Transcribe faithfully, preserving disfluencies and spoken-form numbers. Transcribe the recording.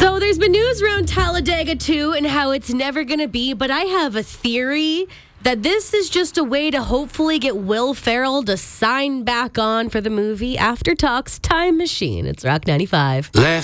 So there's been news around Talladega too and how it's never going to be, but I have a theory that this is just a way to hopefully get Will Ferrell to sign back on for the movie After Talks Time Machine. It's Rock ninety-five. Left